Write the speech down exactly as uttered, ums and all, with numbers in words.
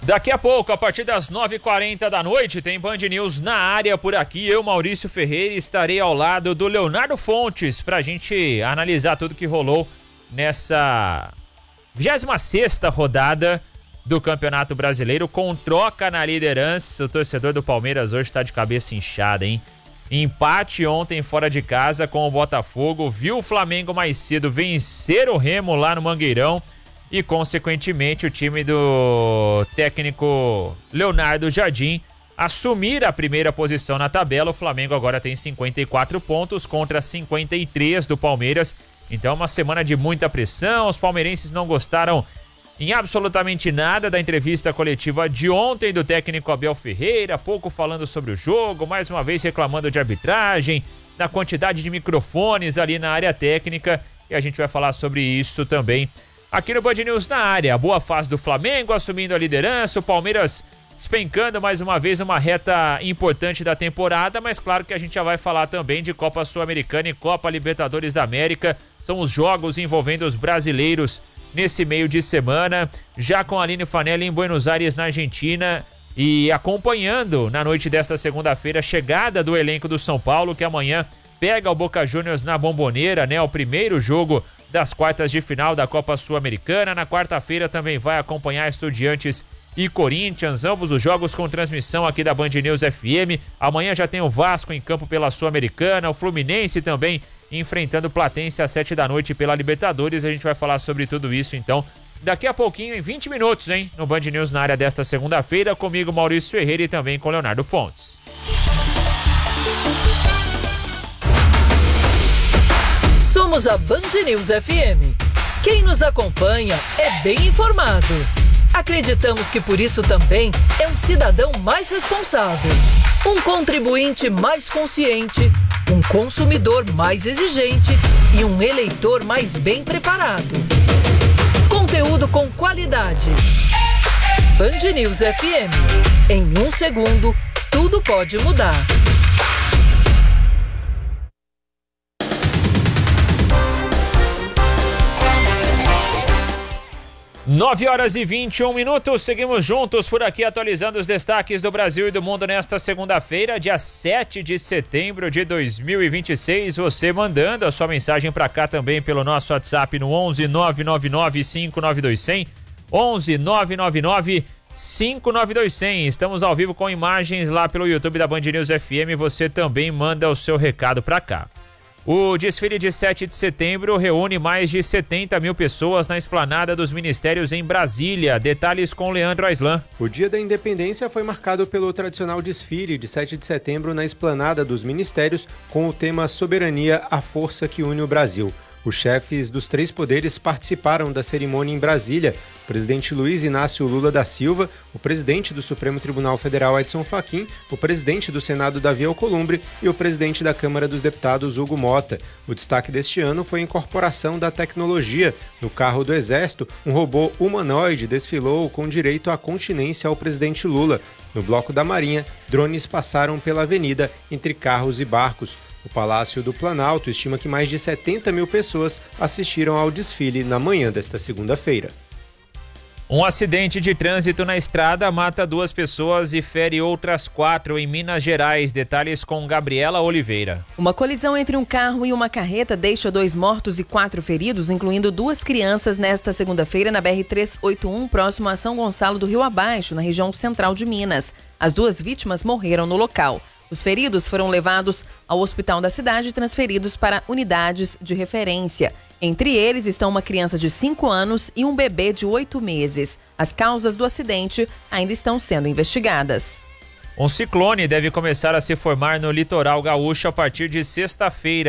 Daqui a pouco, a partir das nove e quarenta da noite, tem Band News na área por aqui. Eu, Maurício Ferreira, estarei ao lado do Leonardo Fontes pra gente analisar tudo que rolou nessa vigésima sexta rodada do Campeonato Brasileiro, com troca na liderança. O torcedor do Palmeiras hoje tá de cabeça inchada, hein? Empate ontem fora de casa com o Botafogo, viu o Flamengo mais cedo vencer o Remo lá no Mangueirão e, consequentemente, o time do técnico Leonardo Jardim assumir a primeira posição na tabela. O Flamengo agora tem cinquenta e quatro pontos contra cinquenta e três do Palmeiras. Então, uma semana de muita pressão. Os palmeirenses não gostaram em absolutamente nada da entrevista coletiva de ontem do técnico Abel Ferreira, pouco falando sobre o jogo, mais uma vez reclamando de arbitragem, da quantidade de microfones ali na área técnica, e a gente vai falar sobre isso também aqui no Band News na área. A boa fase do Flamengo assumindo a liderança, o Palmeiras despencando mais uma vez uma reta importante da temporada, mas claro que a gente já vai falar também de Copa Sul-Americana e Copa Libertadores da América. São os jogos envolvendo os brasileiros nesse meio de semana, já com a Aline Fanelli em Buenos Aires, na Argentina, e acompanhando na noite desta segunda-feira a chegada do elenco do São Paulo, que amanhã pega o Boca Juniors na Bomboneira, né? O primeiro jogo das quartas de final da Copa Sul-Americana. Na quarta-feira também vai acompanhar Estudiantes e Corinthians, ambos os jogos com transmissão aqui da Band News F M. Amanhã já tem o Vasco em campo pela Sul-Americana, o Fluminense também enfrentando o Platense às sete da noite pela Libertadores. A gente vai falar sobre tudo isso, então, daqui a pouquinho, em vinte minutos, hein? No Band News na área desta segunda-feira, comigo, Maurício Ferreira, e também com Leonardo Fontes. Somos a Band News F M. Quem nos acompanha é bem informado. Acreditamos que por isso também é um cidadão mais responsável, um contribuinte mais consciente, um consumidor mais exigente e um eleitor mais bem preparado. Conteúdo com qualidade. Band News F M. Em um segundo, tudo pode mudar. nove horas e vinte e um minutos, seguimos juntos por aqui atualizando os destaques do Brasil e do mundo nesta segunda-feira, dia sete de setembro de dois mil e vinte e seis. Você mandando a sua mensagem para cá também pelo nosso WhatsApp no onze nove nove nove cinco nove dois zero zero, onze nove nove nove cinco nove dois zero zero. Estamos ao vivo com imagens lá pelo YouTube da Band News F M, você também manda o seu recado para cá. O desfile de sete de setembro reúne mais de setenta mil pessoas na esplanada dos ministérios em Brasília. Detalhes com Leandro Aislan. O Dia da Independência foi marcado pelo tradicional desfile de sete de setembro na esplanada dos ministérios com o tema Soberania, a força que une o Brasil. Os chefes dos três poderes participaram da cerimônia em Brasília. O presidente Luiz Inácio Lula da Silva, o presidente do Supremo Tribunal Federal Edson Fachin, o presidente do Senado Davi Alcolumbre e o presidente da Câmara dos Deputados Hugo Mota. O destaque deste ano foi a incorporação da tecnologia. No carro do Exército, um robô humanoide desfilou com direito à continência ao presidente Lula. No bloco da Marinha, drones passaram pela avenida entre carros e barcos. O Palácio do Planalto estima que mais de setenta mil pessoas assistiram ao desfile na manhã desta segunda-feira. Um acidente de trânsito na estrada mata duas pessoas e fere outras quatro em Minas Gerais. Detalhes com Gabriela Oliveira. Uma colisão entre um carro e uma carreta deixa dois mortos e quatro feridos, incluindo duas crianças, nesta segunda-feira na B R trezentos e oitenta e um, próximo a São Gonçalo do Rio Abaixo, na região central de Minas. As duas vítimas morreram no local. Os feridos foram levados ao hospital da cidade e transferidos para unidades de referência. Entre eles estão uma criança de cinco anos e um bebê de oito meses. As causas do acidente ainda estão sendo investigadas. Um ciclone deve começar a se formar no litoral gaúcho a partir de sexta-feira.